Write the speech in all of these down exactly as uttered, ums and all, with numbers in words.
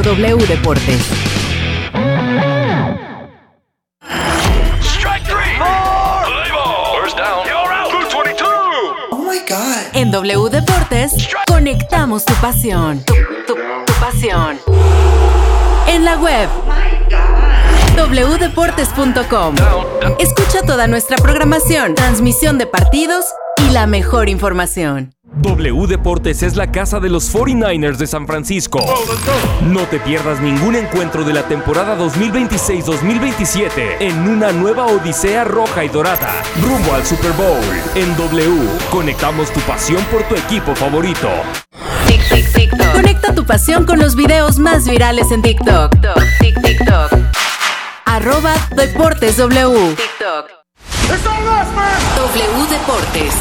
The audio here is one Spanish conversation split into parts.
W Deportes. En W Deportes, conectamos tu pasión. Tu, tu, tu pasión. En la web, doble u deportes punto com. Escucha toda nuestra programación, transmisión de partidos y la mejor información. W Deportes es la casa de los cuarenta y nueve ers de San Francisco. No te pierdas ningún encuentro de la temporada dos mil veintiséis dos mil veintisiete en una nueva odisea roja y dorada, rumbo al Super Bowl. En W, conectamos tu pasión por tu equipo favorito. Tic, tic, TikTok. Conecta tu pasión con los videos más virales en TikTok. Tic, TikTok. Arroba Deportes W. TikTok. W Deportes.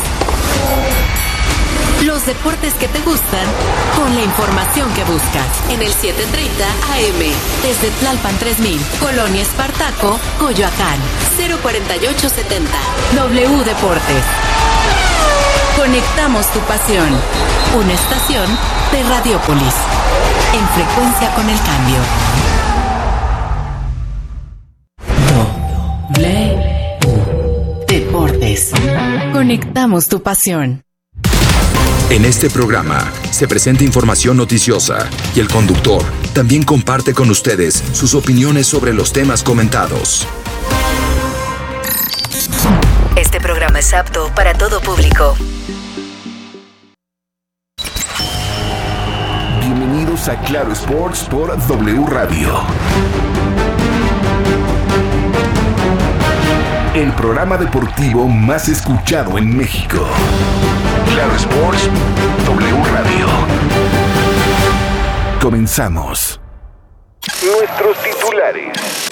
Los deportes que te gustan, con la información que buscas. En el setecientos treinta A M, desde Tlalpan tres mil, Colonia Espartaco, Coyoacán, cero cuarenta y ocho setenta. W Deportes. Conectamos tu pasión. Una estación de Radiopolis. En frecuencia con el cambio. W Deportes. Conectamos tu pasión. En este programa se presenta información noticiosa y el conductor también comparte con ustedes sus opiniones sobre los temas comentados. Este programa es apto para todo público. Bienvenidos a Claro Sports por W Radio. El programa deportivo más escuchado en México. Claro Sports, W Radio. Comenzamos. Nuestros titulares.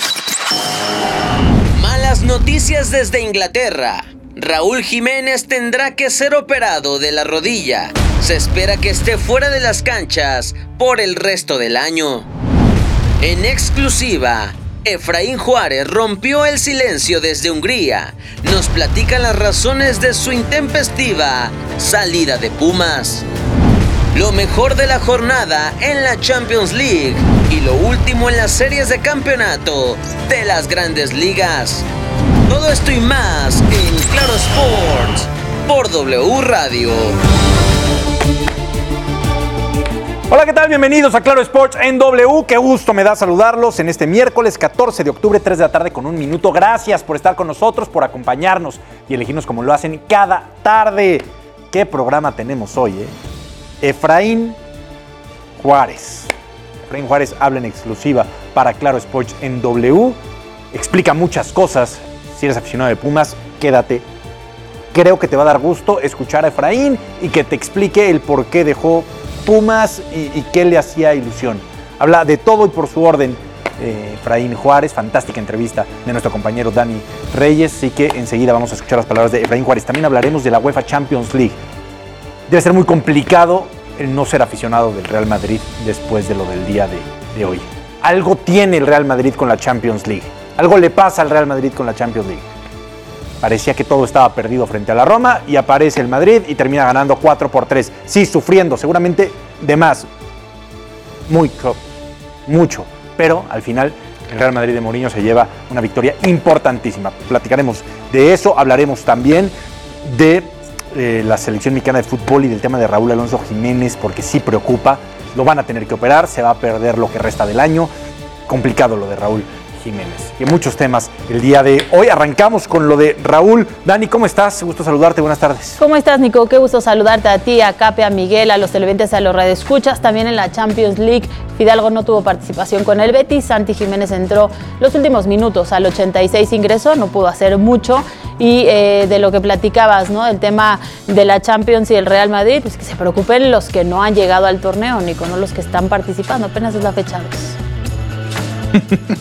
Malas noticias desde Inglaterra. Raúl Jiménez tendrá que ser operado de la rodilla. Se espera que esté fuera de las canchas por el resto del año. En exclusiva, Efraín Juárez rompió el silencio desde Hungría. Nos platica las razones de su intempestiva salida de Pumas. Lo mejor de la jornada en la Champions League y lo último en las series de campeonato de las grandes ligas. Todo esto y más en Claro Sports por W Radio. Hola, ¿qué tal? Bienvenidos a Claro Sports en W. Qué gusto me da saludarlos en este miércoles catorce de octubre, tres de la tarde con un minuto. Gracias por estar con nosotros, por acompañarnos y elegirnos como lo hacen cada tarde. ¿Qué programa tenemos hoy, eh? Efraín Juárez. Efraín Juárez habla en exclusiva para Claro Sports en W. Explica muchas cosas. Si eres aficionado de Pumas, quédate. Creo que te va a dar gusto escuchar a Efraín y que te explique el por qué dejó Pumas y, y qué le hacía ilusión. Habla de todo y por su orden. Eh, Efraín Juárez, fantástica entrevista de nuestro compañero Dani Reyes, así que enseguida vamos a escuchar las palabras de Efraín Juárez. También hablaremos de la UEFA Champions League. Debe ser muy complicado el no ser aficionado del Real Madrid después de lo del día de, de hoy. Algo tiene el Real Madrid con la Champions League. Algo le pasa al Real Madrid con la Champions League. Parecía que todo estaba perdido frente a la Roma y aparece el Madrid y termina ganando cuatro por tres. Sí, sufriendo, seguramente de más. Muy, mucho. Pero al final el Real Madrid de Mourinho se lleva una victoria importantísima. Platicaremos de eso, hablaremos también de eh, la selección mexicana de fútbol y del tema de Raúl Alonso Jiménez, porque sí preocupa. Lo van a tener que operar, se va a perder lo que resta del año. Complicado lo de Raúl Jiménez. Y muchos temas el día de hoy. Arrancamos con lo de Raúl. Dani, ¿cómo estás? Gusto saludarte, buenas tardes. ¿Cómo estás, Nico? Qué gusto saludarte a ti, a Cape, a Miguel, a los televidentes, a los radioescuchas. También en la Champions League, Fidalgo no tuvo participación con el Betis. Santi Jiménez entró los últimos minutos, al ochenta y seis ingresó, no pudo hacer mucho. Y eh, de lo que platicabas, ¿no? El tema de la Champions y el Real Madrid, pues que se preocupen los que no han llegado al torneo, Nico, no los que están participando. Apenas es la fecha dos.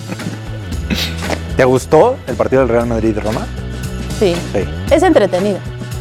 ¿Te gustó el partido del Real Madrid-Roma? Sí. Sí. Es entretenido.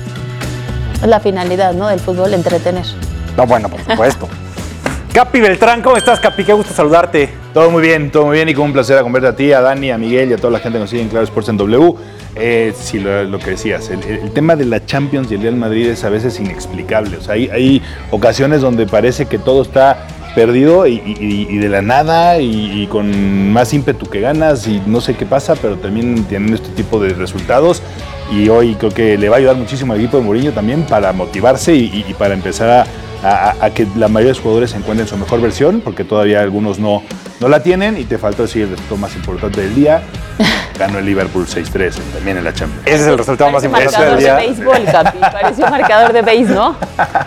Es la finalidad, ¿no? Del fútbol, entretener. No, bueno, por supuesto. Capi Beltrán, ¿cómo estás, Capi? Qué gusto saludarte. Todo muy bien, todo muy bien y con un placer acompañarte a ti, a Dani, a Miguel y a toda la gente que nos sigue en Claro Sports en W. Eh, sí, lo, lo que decías, el, el tema de la Champions y el Real Madrid es a veces inexplicable. O sea, hay, hay ocasiones donde parece que todo está perdido y, y, y de la nada y, y con más ímpetu que ganas y no sé qué pasa, pero también tienen este tipo de resultados y hoy creo que le va a ayudar muchísimo al equipo de Mourinho también para motivarse y, y para empezar a, a, a que la mayoría de los jugadores encuentren su mejor versión, porque todavía algunos no, no la tienen y te faltó decir el resultado más importante del día. Ganó el Liverpool seis tres también en la Champions. Ese es el resultado Parece más importante del día. Marcador de béisbol, Capi. Pareció marcador de béis, ¿no?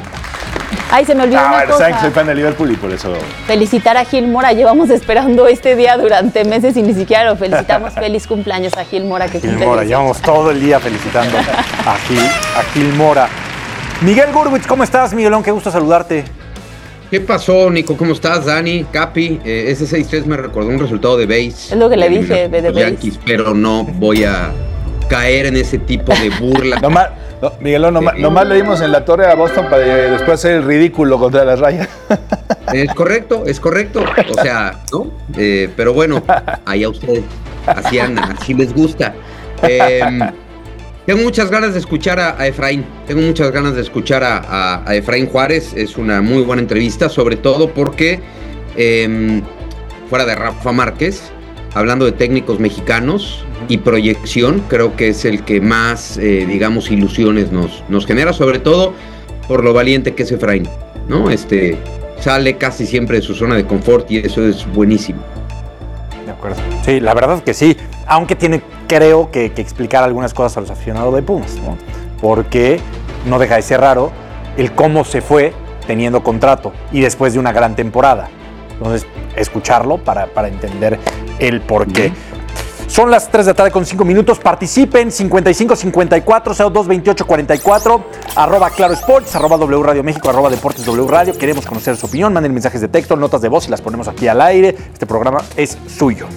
Ay, se me olvidó Ah, una bueno, cosa. saben que soy fan de Liverpool y por eso... Felicitar a Gil Mora. Llevamos esperando este día durante meses y ni siquiera lo felicitamos. Feliz cumpleaños a Gil Mora. Que Gil cumple Mora, dieciocho. llevamos todo el día felicitando a Gil, a Gil Mora. Miguel Gurwitz, ¿cómo estás, Miguelón? Qué gusto saludarte. ¿Qué pasó, Nico? ¿Cómo estás, Dani? Capi, eh, ese seis tres me recordó un resultado de base. Es lo que le de dije, de, de los base. Yankees, pero no voy a caer en ese tipo de burla. Nomás, no, Miguelón, nomás, nomás le dimos en la torre a Boston para eh, después hacer el ridículo contra las Rayas. Es correcto, es correcto. O sea, ¿no? Eh, pero bueno, allá ustedes. Así andan, así les gusta. Eh, tengo muchas ganas de escuchar a, a Efraín. Tengo muchas ganas de escuchar a, a, a Efraín Juárez. Es una muy buena entrevista, sobre todo porque, eh, fuera de Rafa Márquez, hablando de técnicos mexicanos y proyección, creo que es el que más, eh, digamos, ilusiones nos, nos genera, sobre todo por lo valiente que es Efraín, ¿no? Este, sale casi siempre de su zona de confort y eso es buenísimo. De acuerdo. Sí, la verdad es que sí. Aunque tiene, creo, que, que explicar algunas cosas a los aficionados de Pumas, ¿no? Porque no deja de ser raro el cómo se fue teniendo contrato y después de una gran temporada. Entonces, escucharlo para, para entender el porqué. Son las tres de la tarde con cinco minutos. Participen cincuenta y cinco cincuenta y cuatro cero dos veintiocho cuarenta y cuatro, arroba Claro Sports, arroba W Radio México, arroba Deportes W Radio. Queremos conocer su opinión. Manden mensajes de texto, notas de voz y las ponemos aquí al aire. Este programa es suyo.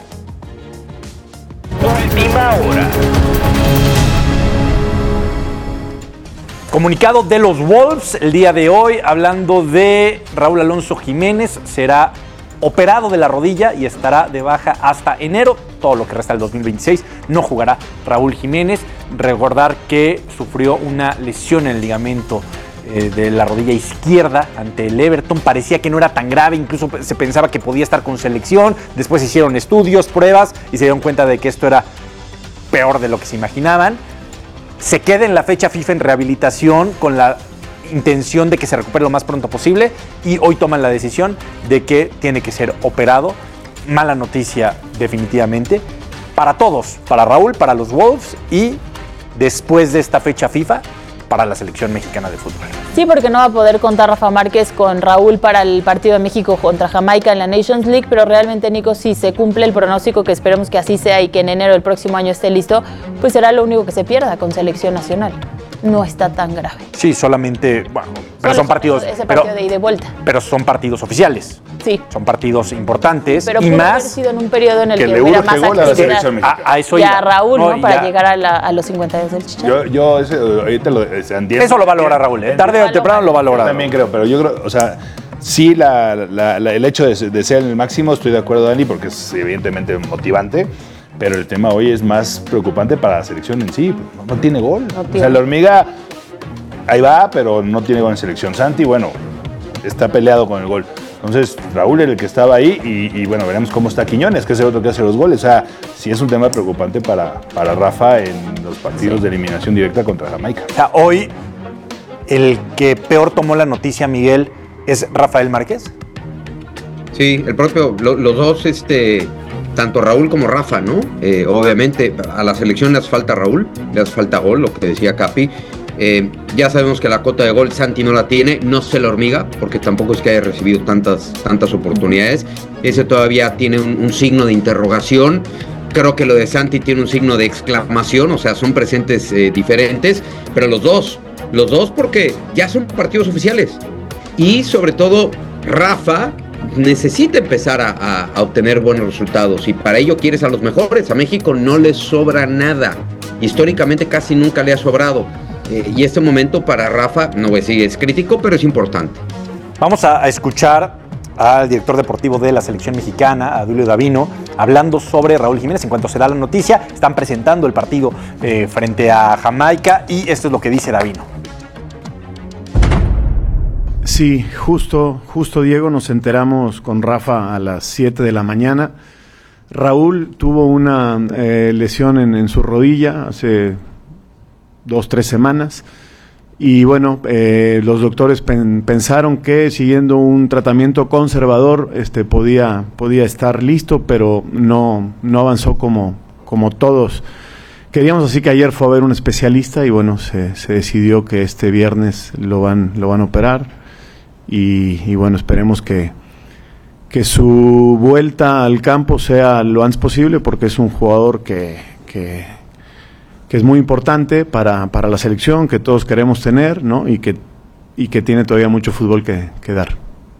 Última hora. Comunicado de los Wolves el día de hoy, hablando de Raúl Alonso Jiménez, será operado de la rodilla y estará de baja hasta enero, todo lo que resta del dos mil veintiséis. No jugará Raúl Jiménez. Recordar que sufrió una lesión en el ligamento eh, de la rodilla izquierda ante el Everton. Parecía que no era tan grave, incluso se pensaba que podía estar con selección. Después hicieron estudios, pruebas y se dieron cuenta de que esto era peor de lo que se imaginaban. Se queda en la fecha FIFA en rehabilitación con la intención de que se recupere lo más pronto posible y hoy toman la decisión de que tiene que ser operado. Mala noticia definitivamente para todos, para Raúl, para los Wolves y después de esta fecha FIFA para la selección mexicana de fútbol. Sí, porque no va a poder contar Rafa Márquez con Raúl para el partido de México contra Jamaica en la Nations League, pero realmente, Nico, si se cumple el pronóstico, que esperemos que así sea y que en enero del próximo año esté listo, pues será lo único que se pierda con selección nacional. No está tan grave. Sí, solamente, bueno, pero Solo son partidos, ese pero, partido de ida y vuelta. pero son partidos oficiales. Sí. Son partidos importantes Pero y pudo haber más sido en un periodo en el que que, le hubiera urge más gol a la actividad. selección mexicana. a, a eso Y iba. a Raúl, ¿no? y Para ya- llegar a, la, a los cincuenta años del Chicharito. Yo, yo ese, ahorita lo entiendo. Eso lo va a lograr Raúl, ¿eh? Tarde o temprano lo va a Yo lograr. también creo, pero yo creo, o sea, sí, la, la- la- el hecho de, de ser en el máximo, estoy de acuerdo, Dani, porque es evidentemente motivante, pero el tema hoy es más preocupante para la selección en sí. No, no tiene gol. No O tiene. sea, la hormiga ahí va, pero no tiene gol en selección. Santi, bueno, está peleado con el gol. Entonces, Raúl era el que estaba ahí y, y bueno, veremos cómo está Quiñones, que es el otro que hace los goles. O sea, sí es un tema preocupante para, para Rafa en los partidos Sí. de eliminación directa contra Jamaica. O sea, hoy el que peor tomó la noticia, Miguel, es Rafael Márquez. Sí, el propio, lo- los dos, este, tanto Raúl como Rafa, ¿no? Eh, obviamente a la selección le hace falta Raúl, le hace falta gol, lo que decía Capi. Eh, ya sabemos que la cota de gol Santi no la tiene, no se la hormiga, porque tampoco es que haya recibido tantas, tantas oportunidades. Ese todavía tiene un, un signo de interrogación. Creo que lo de Santi tiene un signo de exclamación, o sea, son presentes eh, diferentes, pero los dos, los dos porque ya son partidos oficiales. Y sobre todo, Rafa necesita empezar a, a, a obtener buenos resultados y para ello quieres a los mejores. A México no le sobra nada. Históricamente casi nunca le ha sobrado. Eh, y este momento para Rafa, no voy a decir es crítico, pero es importante. Vamos a, a escuchar al director deportivo de la selección mexicana, a Dulio Davino, hablando sobre Raúl Jiménez. En cuanto se da la noticia, están presentando el partido eh, frente a Jamaica y esto es lo que dice Davino. Sí, justo, justo Diego, nos enteramos con Rafa a las siete de la mañana. Raúl tuvo una eh, lesión en, en su rodilla hace dos, tres semanas. Y bueno, eh, los doctores pen, pensaron que siguiendo un tratamiento conservador este, podía, podía estar listo, pero no, no avanzó como, como todos queríamos. Así que ayer fue a ver un especialista y bueno, se, se decidió que este viernes lo van, lo van a operar. Y, y bueno, esperemos que, que su vuelta al campo sea lo antes posible, porque es un jugador que... que que es muy importante para, para la selección, que todos queremos tener, ¿no? Y que, y que tiene todavía mucho fútbol que, que dar.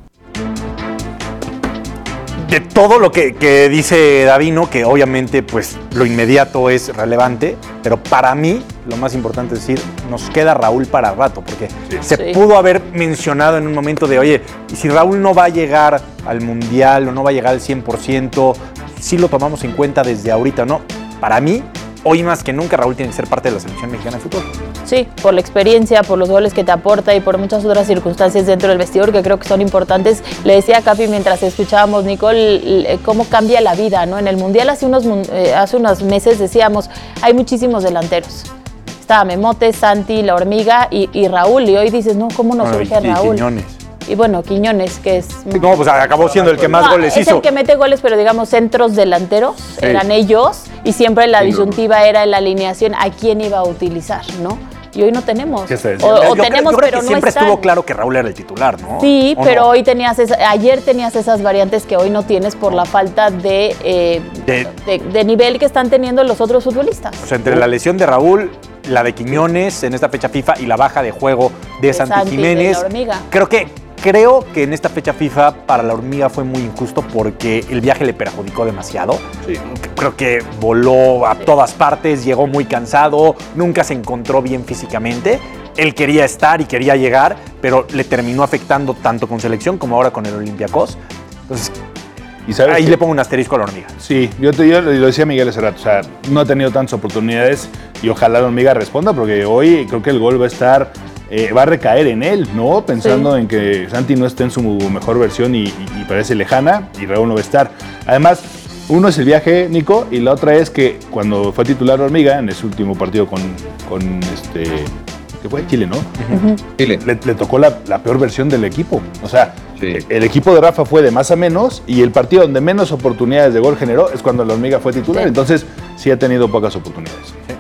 De todo lo que, que dice Davino, que obviamente pues lo inmediato es relevante, pero para mí lo más importante es decir, nos queda Raúl para rato, porque sí. se sí. pudo haber mencionado en un momento de, oye, y si Raúl no va a llegar al Mundial o no va a llegar al cien por ciento, sí lo tomamos en cuenta desde ahorita, ¿no? Para mí, hoy más que nunca Raúl tiene que ser parte de la selección mexicana de fútbol. Sí, por la experiencia, por los goles que te aporta y por muchas otras circunstancias dentro del vestidor que creo que son importantes. Le decía a Capi mientras escuchábamos, Nicole, cómo cambia la vida, ¿no? En el Mundial hace unos, eh, hace unos meses decíamos, hay muchísimos delanteros. Estaba Memote, Santi, La Hormiga y, y Raúl. Y hoy dices, no, ¿cómo nos surge no, Raúl? Quiñones. Y bueno, Quiñones, que es... Sí, no, pues acabó siendo el que más no, goles es hizo. Es el que mete goles, pero digamos, centros delanteros, sí. eran ellos, y siempre la sí, disyuntiva no. era en la alineación a quién iba a utilizar, ¿no? Y hoy no tenemos. ¿Qué se o, o yo tenemos, creo, yo creo pero que no siempre están. estuvo claro que Raúl era el titular, ¿no? Sí, pero no? hoy tenías, esa, ayer tenías esas variantes que hoy no tienes por la falta de, eh, de, de, de nivel que están teniendo los otros futbolistas. O sea, entre la lesión de Raúl, la de Quiñones en esta fecha FIFA y la baja de juego de, de Santi, Santi Jiménez, de La Hormiga. creo que Creo que en esta fecha FIFA para La Hormiga fue muy injusto porque el viaje le perjudicó demasiado. Sí. Creo que voló a sí. todas partes, llegó muy cansado, nunca se encontró bien físicamente. Él quería estar y quería llegar, pero le terminó afectando tanto con selección como ahora con el Olympiacos. Entonces, ¿y sabes ahí qué? Le pongo un asterisco a La Hormiga. Sí, yo, te, yo lo decía Miguel hace rato, o sea, no ha tenido tantas oportunidades y ojalá La Hormiga responda porque hoy creo que el gol va a estar... Eh, va a recaer en él, ¿no? Pensando sí. en que Santi no esté en su mejor versión y, y, y parece lejana y Raúl no va a estar. Además, uno es el viaje, Nico, y la otra es que cuando fue titular Hormiga en ese último partido con, con este, ¿qué fue? Chile, ¿no? Uh-huh. Chile. Le, le tocó la, la peor versión del equipo. O sea, sí. el equipo de Rafa fue de más a menos y el partido donde menos oportunidades de gol generó es cuando la Hormiga fue titular. Sí. Entonces, sí ha tenido pocas oportunidades. Sí.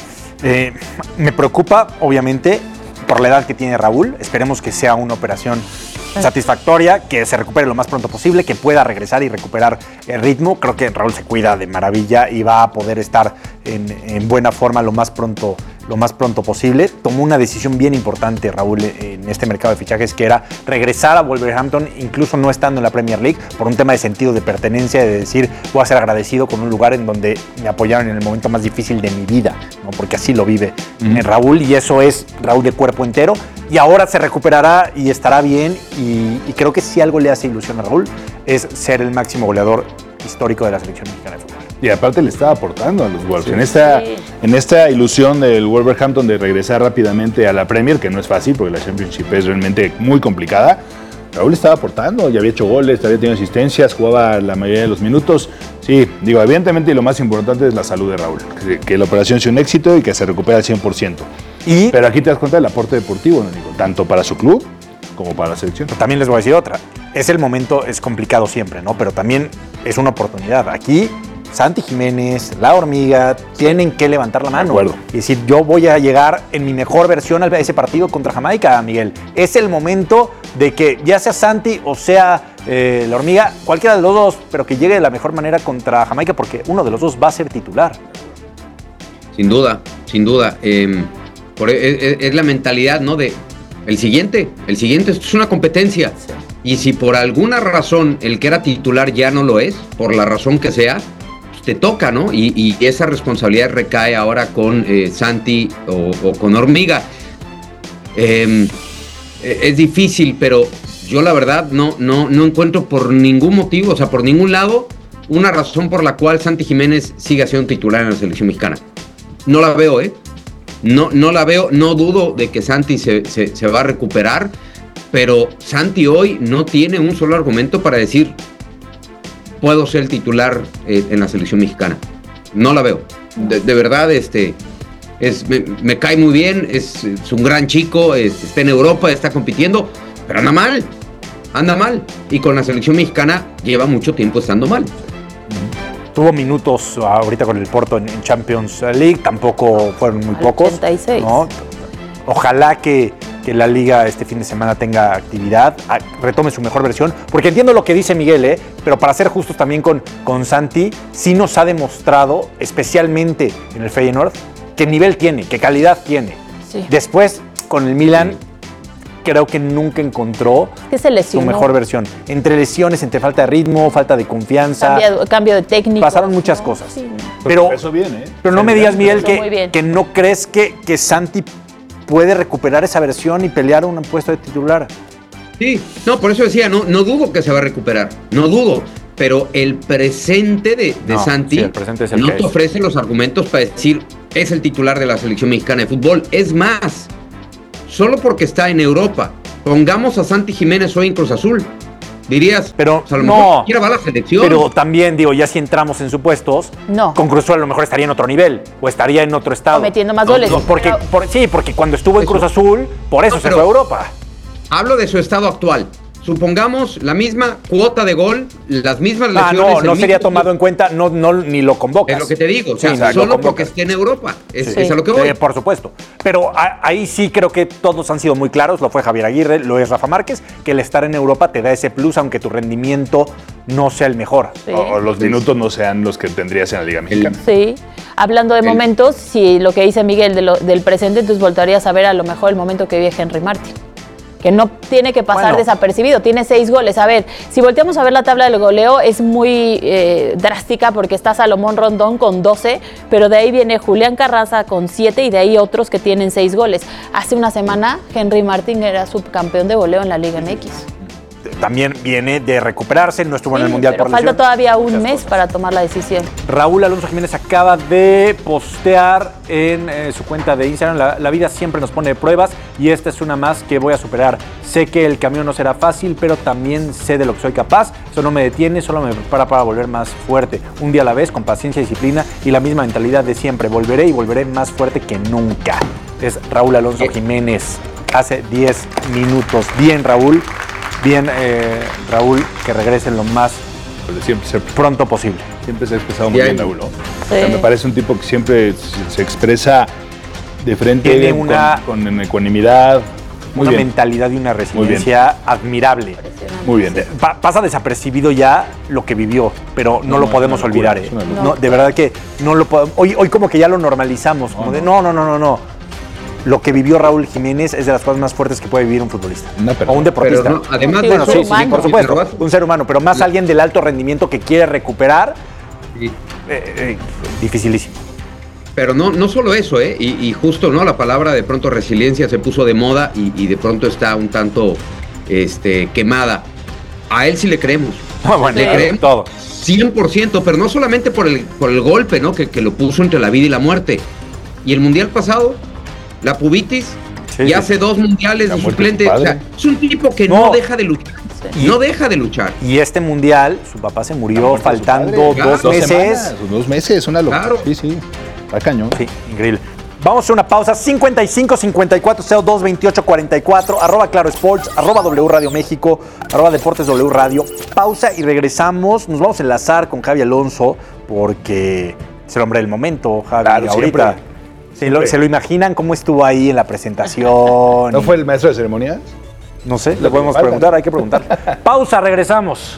Eh, me preocupa, obviamente, por la edad que tiene Raúl. Esperemos que sea una operación satisfactoria, que se recupere lo más pronto posible, que pueda regresar y recuperar el ritmo. Creo que Raúl se cuida de maravilla y va a poder estar en, en buena forma lo más pronto lo más pronto posible. Tomó una decisión bien importante Raúl en este mercado de fichajes, que era regresar a Wolverhampton, incluso no estando en la Premier League, por un tema de sentido de pertenencia, de decir, voy a ser agradecido con un lugar en donde me apoyaron en el momento más difícil de mi vida, ¿no? Porque así lo vive mm. en Raúl, y eso es Raúl de cuerpo entero, y ahora se recuperará y estará bien, y, y creo que si algo le hace ilusión a Raúl es ser el máximo goleador histórico de la selección mexicana de fútbol. Y aparte le estaba aportando a los Wolves. Sí. En, esta, sí. en esta ilusión del Wolverhampton de regresar rápidamente a la Premier, que no es fácil porque la Championship es realmente muy complicada, Raúl estaba aportando, ya había hecho goles, había tenido asistencias, jugaba la mayoría de los minutos. Sí, digo, evidentemente lo más importante es la salud de Raúl, que, que la operación sea un éxito y que se recupere al cien por ciento. ¿Y? Pero aquí te das cuenta del aporte deportivo, ¿no, Nico? Tanto para su club como para la selección. Pero también les voy a decir otra. Es el momento, es complicado siempre, ¿no? Pero también es una oportunidad. Aquí Santi Jiménez, La Hormiga, tienen que levantar la mano y decir, yo voy a llegar en mi mejor versión a ese partido contra Jamaica, Miguel. Es el momento de que ya sea Santi o sea eh, La Hormiga, cualquiera de los dos, pero que llegue de la mejor manera contra Jamaica, porque uno de los dos va a ser titular. Sin duda, sin duda. Eh, por, es, es la mentalidad, ¿no? De el siguiente, el siguiente, esto es una competencia. Sí. Y si por alguna razón el que era titular ya no lo es, por la razón que sea, te toca, ¿no? Y, y esa responsabilidad recae ahora con eh, Santi o, o con Hormiga. Eh, es difícil, pero yo la verdad no, no, no encuentro por ningún motivo, o sea, por ningún lado, una razón por la cual Santi Jiménez siga siendo titular en la selección mexicana. No la veo, ¿eh? No, no la veo, no dudo de que Santi se, se, se va a recuperar, pero Santi hoy no tiene un solo argumento para decir puedo ser el titular eh, en la selección mexicana. No la veo. De, de verdad, este, es, me, me cae muy bien, es, es un gran chico, es, está en Europa, está compitiendo, pero anda mal, anda mal. Y con la selección mexicana lleva mucho tiempo estando mal. Tuvo minutos ahorita con el Porto en, en Champions League, tampoco fueron muy pocos. ochenta y seis. ¿No? Ojalá que, que la liga este fin de semana tenga actividad, a, retome su mejor versión, porque entiendo lo que dice Miguel, ¿eh? Pero para ser justos también con, con Santi, sí nos ha demostrado, especialmente en el Feyenoord, qué nivel tiene, qué calidad tiene. Sí. Después, con el Milan, creo que nunca encontró que se lesionó. Su mejor versión. Entre lesiones, entre falta de ritmo, falta de confianza. Cambio, cambio de técnico. Pasaron muchas cosas. Sí. Pero, eso viene, ¿eh? pero no me digas, Miguel, Muy bien. que, que no crees que, que Santi puede recuperar esa versión y pelear un puesto de titular. Sí, no, por eso decía, no, no dudo que se va a recuperar, no dudo, pero el presente de, de No, Santi sí, el presente es el no que te es. ofrece los argumentos para decir es el titular de la selección mexicana de fútbol. Es más, solo porque está en Europa, pongamos a Santi Jiménez hoy en Cruz Azul, dirías, Pero pues a lo no, mejor ni siquiera va a la selección. Pero también, digo, ya si entramos en supuestos, No. con Cruz Azul a lo mejor estaría en otro nivel o estaría en otro estado. O metiendo más No, goles. no, porque, Pero- por- sí, porque cuando estuvo en Eso. Cruz Azul, por eso No, se pero- fue a Europa. Hablo de su estado actual. Supongamos la misma cuota de gol, las mismas Ah, lesiones. no, el no sería mismo- tomado en cuenta, no, no, ni lo convocas. Es lo que te digo, o sea, Sí, lo solo convocas. porque esté en Europa. Es, Sí. es a lo que voy. Eh, por supuesto. Pero a- ahí sí creo que todos han sido muy claros. Lo fue Javier Aguirre, lo es Rafa Márquez, que el estar en Europa te da ese plus, aunque tu rendimiento no sea el mejor. Sí. O, o los minutos no sean los que tendrías en la Liga Mexicana. Sí, hablando de El- momentos, si lo que dice Miguel de lo- del presente, entonces voltarías a ver a lo mejor el momento que vive Henry Martin, que no tiene que pasar Bueno. desapercibido, tiene seis goles. A ver, si volteamos a ver la tabla del goleo, es muy eh, drástica porque está Salomón Rondón con doce, pero de ahí viene Julián Carranza con siete y de ahí otros que tienen seis goles. Hace una semana, Henry Martin era subcampeón de goleo en la Liga M X. También viene de recuperarse, no estuvo en el Sí, Mundial pero por falta lesión. todavía un Muchas mes cosas. para tomar la decisión. Raúl Alonso Jiménez acaba de postear en eh, su cuenta de Instagram, la, la vida siempre nos pone pruebas y esta es una más que voy a superar. Sé que el camino no será fácil, pero también sé de lo que soy capaz. Eso no me detiene, solo me prepara para volver más fuerte. Un día a la vez, con paciencia, disciplina y la misma mentalidad de siempre. Volveré y volveré más fuerte que nunca. Es Raúl Alonso Jiménez, hace diez minutos. Bien, Raúl. Bien, eh, Raúl, que regresen lo más Siempre se, pronto posible. siempre se ha expresado muy Ya, bien, Raúl, ¿no? O Sí. sea, me parece un tipo que siempre se, se expresa de frente, Tiene con, una- con ecuanimidad. Muy una bien. mentalidad y una resiliencia admirable. Muy bien. Pa- pasa desapercibido ya lo que vivió, pero no, No, lo no, podemos es una locura, olvidar. ¿eh? es una locura. No, de verdad que no lo podemos. Hoy, hoy como que ya lo normalizamos, como No, de no. no, no, no, no, no. Lo que vivió Raúl Jiménez es de las cosas más fuertes que puede vivir un futbolista. Una persona. O un deportista. Pero no, además de bueno, eso, sí, sí, humano. por si me supuesto, robas- un ser humano, pero más alguien del alto rendimiento que quiere recuperar, Sí. eh, eh, dificilísimo. Pero no, no solo eso, ¿eh? Y, y justo, ¿no? La palabra de pronto resiliencia se puso de moda y, y de pronto está un tanto este, quemada. A él sí le creemos. Bueno, le creemos. todo. cien por ciento, pero no solamente por el, por el golpe, ¿no? Que, que lo puso entre la vida y la muerte. Y el mundial pasado, la pubitis, Sí, y sí. hace dos mundiales La de muerte de su suplente. O sea, padre. es un tipo que No. no, deja de luchar. Sí. No deja de luchar. Y este mundial, su papá se La murió muerte de su faltando padre. Claro, dos Dos meses. semanas, dos meses, una locura. Claro. Sí, sí. Está cañón. Sí, increíble. Vamos a hacer una pausa. cincuenta y cinco, cincuenta y cuatro, cero dos, veintiocho, cuarenta y cuatro. Arroba Claro Sports, arroba W Radio México, arroba Deportes W Radio. Pausa y regresamos. Nos vamos a enlazar con Javi Alonso porque es el hombre del momento, Javi. Claro, ahorita. siempre. ¿Se lo, Siempre. ¿Se lo imaginan cómo estuvo ahí en la presentación? ¿No Y- fue el maestro de ceremonias? No sé, Lo le que podemos falta. preguntar, hay que preguntar. Pausa, regresamos.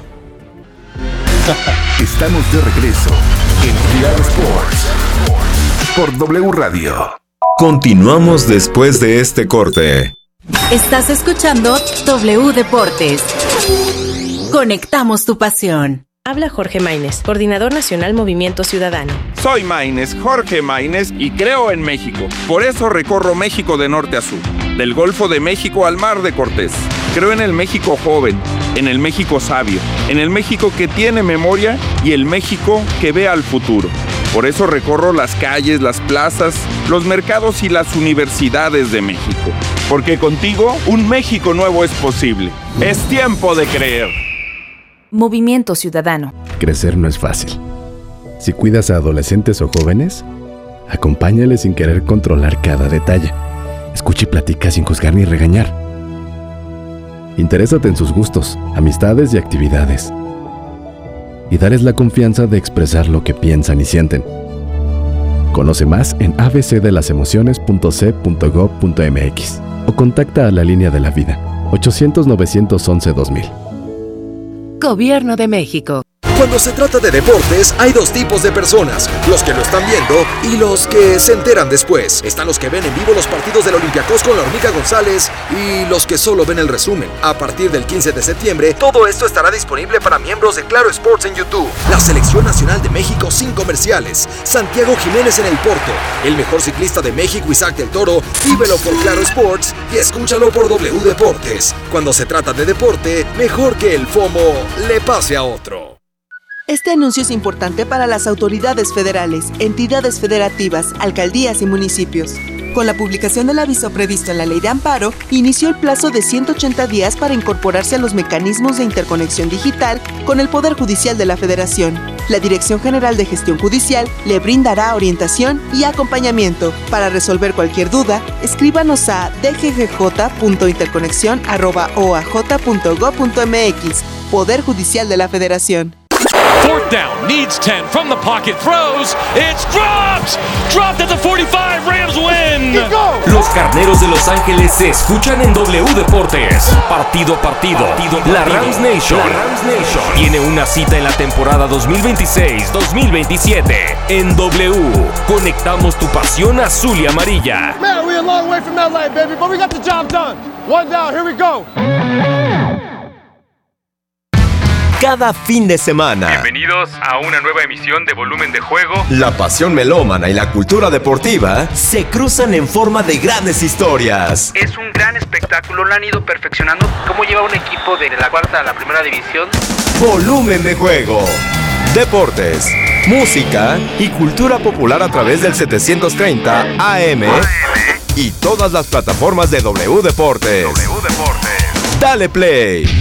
Estamos de regreso en Claro Sports por W Radio. Continuamos después de este corte. Estás escuchando W Deportes. Conectamos tu pasión. Habla Jorge Maínez, Coordinador Nacional Movimiento Ciudadano. Soy Maínez, Jorge Maínez, y creo en México. Por eso recorro México de norte a sur, del Golfo de México al Mar de Cortés. Creo en el México joven, en el México sabio, en el México que tiene memoria y el México que ve al futuro. Por eso recorro las calles, las plazas, los mercados y las universidades de México. Porque contigo, un México nuevo es posible. Es tiempo de creer. Movimiento Ciudadano. Crecer no es fácil. Si cuidas a adolescentes o jóvenes, acompáñales sin querer controlar cada detalle. Escucha y platica sin juzgar ni regañar. Interésate en sus gustos, amistades y actividades. Y dales la confianza de expresar lo que piensan y sienten. Conoce más en a b c de las emociones punto c punto gob punto m x o contacta a la línea de la vida ochocientos, novecientos once, dos mil. Gobierno de México. Cuando se trata de deportes, hay dos tipos de personas, los que lo están viendo y los que se enteran después. Están los que ven en vivo los partidos del Olympiacos con la Hormiga González y los que solo ven el resumen. A partir del quince de septiembre, todo esto estará disponible para miembros de Claro Sports en YouTube. La Selección Nacional de México sin comerciales. Santiago Jiménez en el Porto. El mejor ciclista de México, Isaac del Toro. Vívelo por Claro Sports y escúchalo por W Deportes. Cuando se trata de deporte, mejor que el FOMO le pase a otro. Este anuncio es importante para las autoridades federales, entidades federativas, alcaldías y municipios. Con la publicación del aviso previsto en la Ley de Amparo, inició el plazo de ciento ochenta días para incorporarse a los mecanismos de interconexión digital con el Poder Judicial de la Federación. La Dirección General de Gestión Judicial le brindará orientación y acompañamiento. Para resolver cualquier duda, escríbanos a d g g j punto interconexión arroba o a j punto gob punto m x. Poder Judicial de la Federación. Fourth down, needs ten, from the pocket, throws, it's dropped! Dropped at the forty-five, Rams win! Los Carneros de Los Ángeles se escuchan en W Deportes. Partido a partido, partido, partido. La Rams Nation, la Rams Nation tiene una cita en la temporada dos mil veintiséis dos mil veintisiete. En W, conectamos tu pasión azul y amarilla. Man, we're a long way from that line, baby, but we got the job done. One down, here we go. Cada fin de semana. Bienvenidos a una nueva emisión de Volumen de Juego. La pasión melómana y la cultura deportiva se cruzan en forma de grandes historias. Es un gran espectáculo, lo han ido perfeccionando. ¿Cómo lleva un equipo de la cuarta a la primera división? Volumen de Juego. Deportes, música y cultura popular a través del setecientos treinta A M y todas las plataformas de W Deportes. W Deportes. Dale play.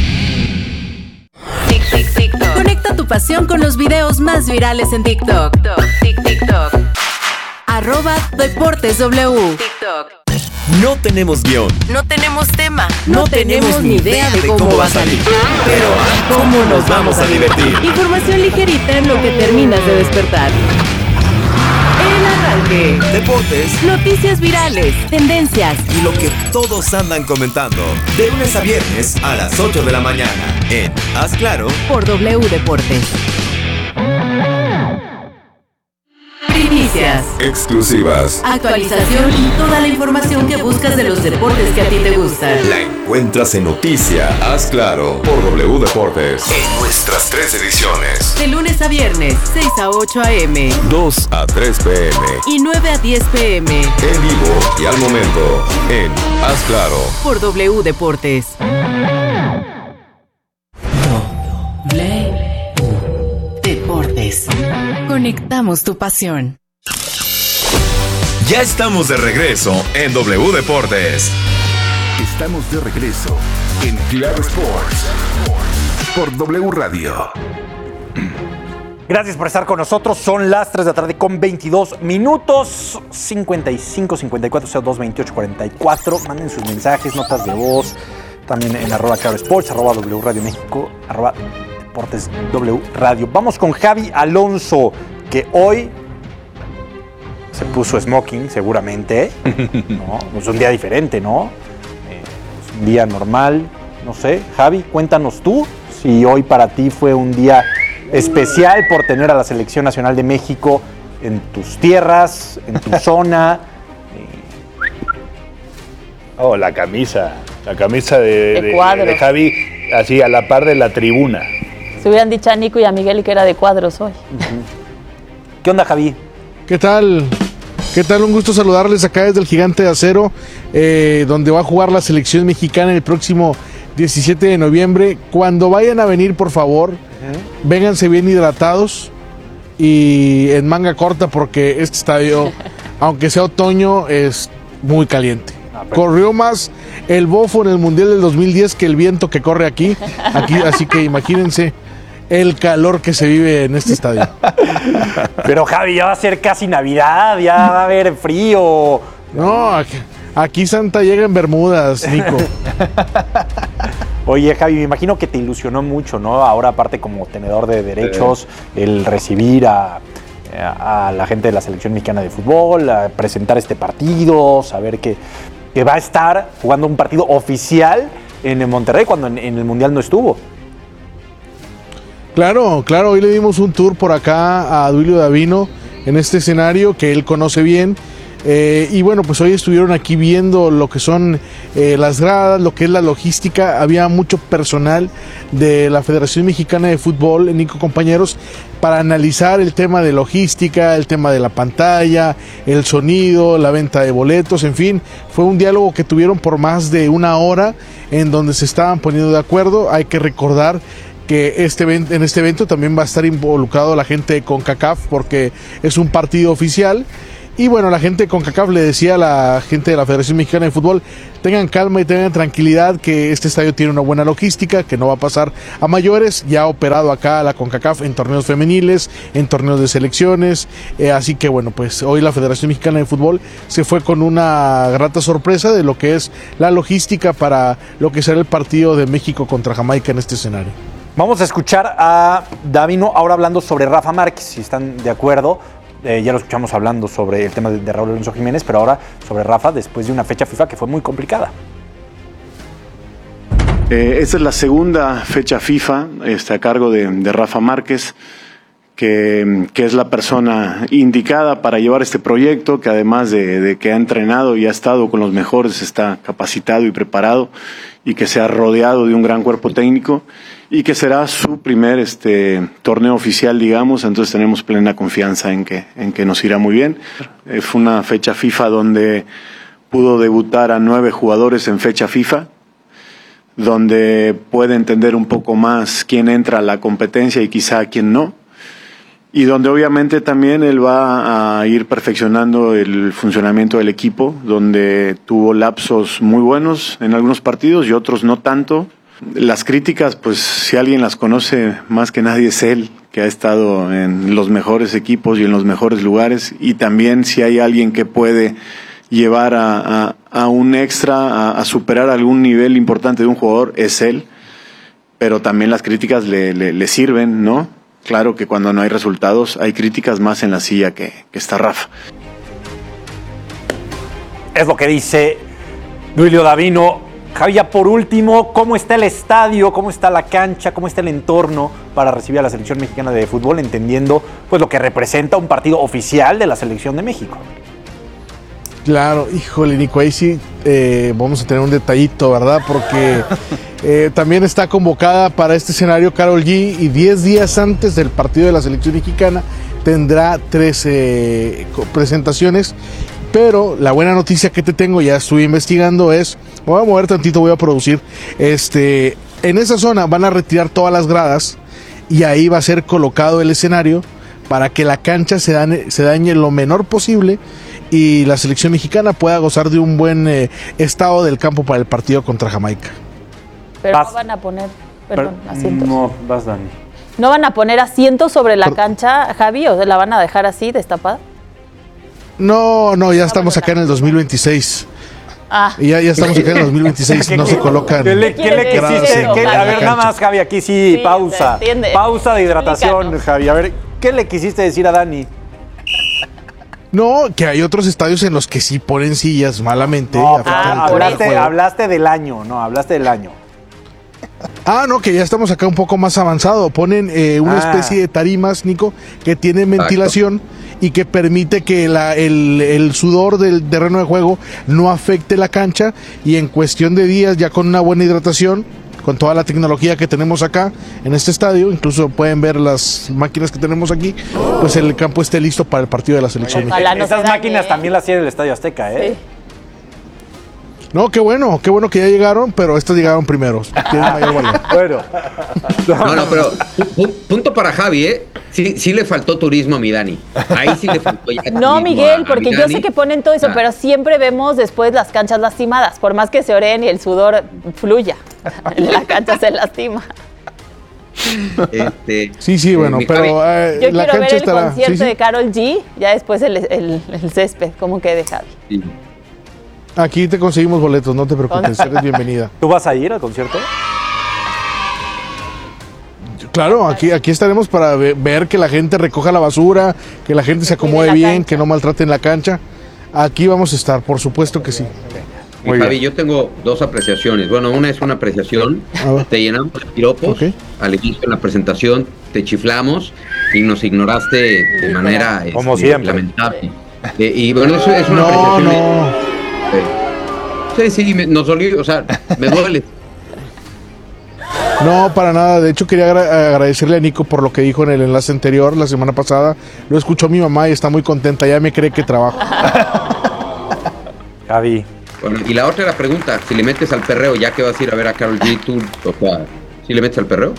Conecta tu pasión con los videos más virales en TikTok. TikTok. Arroba Deportes W. TikTok. No tenemos guión. No tenemos tema. No, no tenemos ni idea de cómo, cómo va a salir. Pero ¿cómo nos vamos a divertir? Información ligerita en lo que terminas de despertar. El arranque. Deportes. Noticias virales. Tendencias. Y lo que todos andan comentando. De lunes a viernes a las ocho de la mañana. En Haz Claro. Por W Deportes. Primicias. Exclusivas. Actualización y toda la información que buscas de los deportes que a ti te gustan. La encuentras en Noticia Haz Claro por W Deportes. En nuestras tres ediciones. De lunes a viernes, seis a ocho a eme. dos a tres pe eme. Y nueve a diez pe eme. En vivo y al momento en Haz Claro. Por W Deportes. W Deportes. Conectamos tu pasión. Ya estamos de regreso en W Deportes. Estamos de regreso en Claro Sports por W Radio. Gracias por estar con nosotros. Son las tres de la tarde con veintidós minutos. cincuenta y cinco, cincuenta y cuatro, cero dos, veintiocho, cuarenta y cuatro. Manden sus mensajes, notas de voz. También en arroba Claro Sports, arroba W Radio México, arroba Deportes W Radio. Vamos con Javi Alonso, que hoy se puso smoking seguramente. ¿No? Es un día diferente, ¿no? Eh, es un día normal. No sé, Javi, cuéntanos tú si hoy para ti fue un día especial por tener a la Selección Nacional de México en tus tierras, en tu zona. Oh, la camisa. La camisa de, De de, cuadro. de Javi, así a la par de la tribuna. Se hubieran dicho a Nico y a Miguel que era de cuadros hoy. ¿Qué onda, Javi? ¿Qué tal? ¿Qué tal? Un gusto saludarles acá desde el Gigante de Acero, eh, donde va a jugar la selección mexicana el próximo diecisiete de noviembre. Cuando vayan a venir, por favor, uh-huh. vénganse bien hidratados, y en manga corta porque este estadio, aunque sea otoño, es muy caliente. Corrió más el bofo en el Mundial del dos mil diez que el viento que corre aquí, aquí así que imagínense el calor que se vive en este estadio. Pero Javi, ya va a ser casi Navidad, ya va a haber frío. No, aquí, aquí Santa llega en Bermudas, Nico. Oye, Javi, me imagino que te ilusionó mucho, ¿no? Ahora, aparte, como tenedor de derechos, el recibir a, a la gente de la selección mexicana de fútbol, a presentar este partido, saber que, que va a estar jugando un partido oficial en el Monterrey cuando en, en el Mundial no estuvo. Claro, claro, hoy le dimos un tour por acá a Duilio Davino en este escenario que él conoce bien. Eh, y bueno, pues hoy estuvieron aquí viendo lo que son eh, las gradas, lo que es la logística. Había mucho personal de la Federación Mexicana de Fútbol, Nico, compañeros, para analizar el tema de logística, el tema de la pantalla, el sonido, la venta de boletos, en fin. Fue un diálogo que tuvieron por más de una hora en donde se estaban poniendo de acuerdo. Hay que recordar que este evento, en este evento también va a estar involucrado la gente de CONCACAF porque es un partido oficial. Y bueno, la gente de CONCACAF le decía a la gente de la Federación Mexicana de Fútbol, tengan calma y tengan tranquilidad que este estadio tiene una buena logística, que no va a pasar a mayores. Ya ha operado acá la CONCACAF en torneos femeniles, en torneos de selecciones, eh, así que bueno, pues hoy la Federación Mexicana de Fútbol se fue con una grata sorpresa de lo que es la logística para lo que será el partido de México contra Jamaica en este escenario. Vamos a escuchar a Davino ahora hablando sobre Rafa Márquez, si están de acuerdo. Eh, ya lo escuchamos hablando sobre el tema de, de Raúl Alonso Jiménez, pero ahora sobre Rafa después de una fecha FIFA que fue muy complicada. Eh, esta es la segunda fecha FIFA este, a cargo de, de Rafa Márquez, que, que es la persona indicada para llevar este proyecto, que además de, de que ha entrenado y ha estado con los mejores, está capacitado y preparado, y que se ha rodeado de un gran cuerpo técnico, y que será su primer este, torneo oficial, digamos. Entonces tenemos plena confianza en que, en que nos irá muy bien. Eh, fue una fecha FIFA donde pudo debutar a nueve jugadores en fecha FIFA, donde puede entender un poco más quién entra a la competencia y quizá quién no, y donde obviamente también él va a ir perfeccionando el funcionamiento del equipo, donde tuvo lapsos muy buenos en algunos partidos y otros no tanto. Las críticas, pues si alguien las conoce más que nadie es él, que ha estado en los mejores equipos y en los mejores lugares, y también si hay alguien que puede llevar a, a, a un extra, a, a superar algún nivel importante de un jugador, es él, pero también las críticas le, le, le sirven, ¿no? Claro que cuando no hay resultados hay críticas más en la silla que, que está Rafa. Es lo que dice Duilio Davino. Javi, ya por último, ¿cómo está el estadio? ¿Cómo está la cancha? ¿Cómo está el entorno para recibir a la selección mexicana de fútbol, entendiendo pues lo que representa un partido oficial de la selección de México? Claro, híjole, Nico, ahí sí eh, vamos a tener un detallito, ¿verdad? Porque eh, también está convocada para este escenario Karol G, y diez días antes del partido de la selección mexicana tendrá tres eh, presentaciones. Pero la buena noticia que te tengo, ya estuve investigando, es, me voy a mover tantito, voy a producir, este, en esa zona van a retirar todas las gradas y ahí va a ser colocado el escenario para que la cancha se dañe, se dañe lo menor posible y la selección mexicana pueda gozar de un buen eh, estado del campo para el partido contra Jamaica. Pero vas, no van a poner, perdón, pero, asientos. No, vas, Dani. ¿No van a poner asientos sobre la cancha, Javi, o la van a dejar así, destapada? No, no, ya estamos acá en el dos mil veintiséis. Ah. Y ya, ya estamos acá en el dos mil veintiséis, no se colocan. ¿Qué le, ¿qué le quisiste? ¿Qué, a ver, nada más, Javi, aquí sí, sí pausa. Pausa de hidratación, Explícanos. Javi. A ver, ¿qué le quisiste decir a Dani? No, que hay otros estadios en los que sí ponen sillas malamente. No, ah, hablaste, hablaste del año, no, hablaste del año. Ah, no, que ya estamos acá un poco más avanzado. Ponen eh, una ah. especie de tarimas, Nico, que tienen ventilación y que permite que la, el, el sudor del terreno de juego no afecte la cancha, y en cuestión de días, ya con una buena hidratación, con toda la tecnología que tenemos acá en este estadio, incluso pueden ver las máquinas que tenemos aquí, pues el campo esté listo para el partido de la selección. Ojalá no Esas máquinas también las tiene el Estadio Azteca, ¿eh? Sí. No, qué bueno, qué bueno que ya llegaron, pero estos llegaron primeros. Tienen mayor valor. Bueno. No, no, pero pu- punto para Javi, ¿eh? Sí, sí le faltó turismo a mi Dani. Ahí sí le faltó ya No, turismo Miguel, a- a porque mi yo Dani. sé que ponen todo eso, Ah. pero siempre vemos después las canchas lastimadas. Por más que se oren y el sudor fluya, la cancha se lastima. Este, Sí, sí, bueno, mi pero eh, Yo la quiero ver cancha el estará. concierto sí, sí. de Karol G, ya después el, el, el césped, como que de Javi. Sí. Aquí te conseguimos boletos, no te preocupes, eres bienvenida. ¿Tú vas a ir al concierto? Claro, aquí, aquí estaremos para ve- ver que la gente recoja la basura, que la gente se acomode la bien, cancha. que no maltraten la cancha. Aquí vamos a estar, por supuesto que sí. Y Muy Javi, yo tengo dos apreciaciones. Bueno, una es una apreciación. A ver. Te llenamos de piropos. Ok. Al inicio de la presentación te chiflamos y nos ignoraste de manera Como este, siempre. lamentable. Eh, y bueno, eso es una No, apreciación. no. Sí, sí, me- nos dolió, o sea, me duele. No, para nada. De hecho, quería agra- agradecerle a Nico por lo que dijo en el enlace anterior, la semana pasada. Lo escuchó mi mamá y está muy contenta. Ya me cree que trabajo. Javi. Bueno, y la otra era la pregunta, si le metes al perreo, ya que vas a ir a ver a Karol G, tú, o sea, ¿sí le metes al perreo?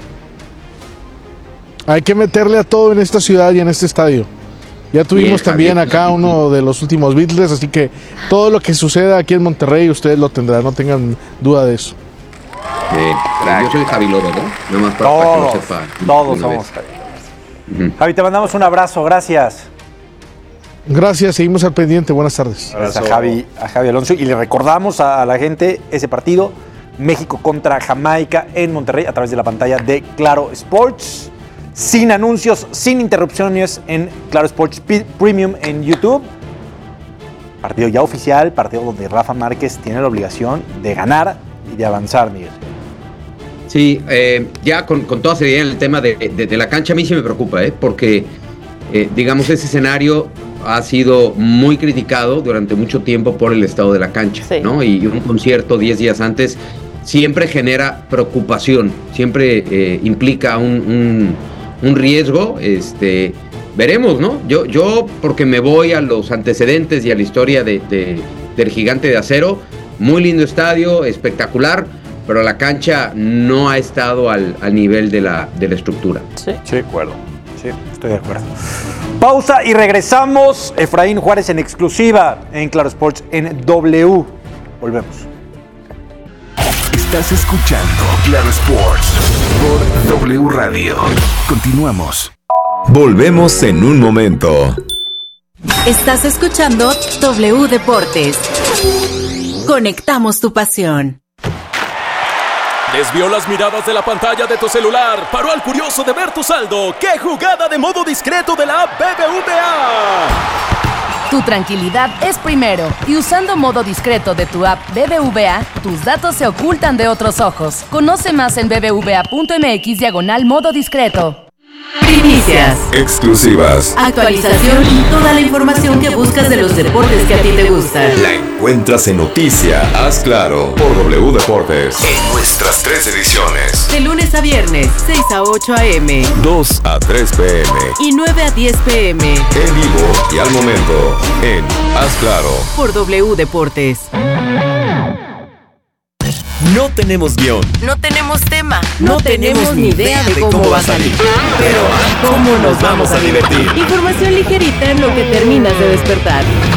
Hay que meterle a todo en esta ciudad y en este estadio. Ya tuvimos Bien, también Javier, acá sí. uno de los últimos Beatles, así que todo lo que suceda aquí en Monterrey ustedes lo tendrán, no tengan duda de eso. Bien, yo soy Javi Lobo, ¿no? Nada más para, para que Todos, lo sepa. todos una somos vez. Javi. Ujú. Javi, te mandamos un abrazo, gracias. Gracias, seguimos al pendiente. Buenas tardes. Gracias a Javi, a Javi Alonso. Y le recordamos a, a la gente ese partido, México contra Jamaica en Monterrey, a través de la pantalla de Claro Sports. Sin anuncios, sin interrupciones en Claro Sports P- Premium en YouTube. Partido ya oficial, partido donde Rafa Márquez tiene la obligación de ganar y de avanzar, Miguel. Sí, eh, ya con, con toda seriedad en el tema de, de- de la cancha, a mí sí me preocupa, ¿eh? Porque, eh, digamos, ese escenario ha sido muy criticado durante mucho tiempo por el estado de la cancha, Sí. ¿no? Y un concierto diez días antes siempre genera preocupación, siempre eh, implica un, un- un riesgo, este, veremos, ¿no? Yo, yo, porque me voy a los antecedentes y a la historia de, de- del Gigante de Acero, muy lindo estadio, espectacular, pero la cancha no ha estado al, al nivel de la, de la estructura. Sí. Sí, de acuerdo. Sí, estoy de acuerdo. Pausa y regresamos. Efraín Juárez en exclusiva en Claro Sports en W. Volvemos. Estás escuchando Claro Sports por W Radio. Continuamos. Volvemos en un momento. Estás escuchando W Deportes. Conectamos tu pasión. Desvió las miradas de la pantalla de tu celular. Paró al curioso de ver tu saldo. ¡Qué jugada de modo discreto de la app B B V A! Tu tranquilidad es primero y usando modo discreto de tu app B B V A, tus datos se ocultan de otros ojos. Conoce más en bbva.mx diagonal modo discreto. Primicias, Exclusivas. actualización y toda la información que buscas de los deportes que a ti te gustan. La encuentras en Noticia. Haz claro por W Deportes. En nuestras tres ediciones. De lunes a viernes, seis a ocho a eme dos a tres pm. y nueve a diez peme En vivo y al momento. En Haz claro. por W Deportes. No tenemos guión. No tenemos tema. No, tenemos ni idea de cómo va a salir. Pero ¿cómo nos vamos a divertir? Información ligerita en lo que terminas de despertar.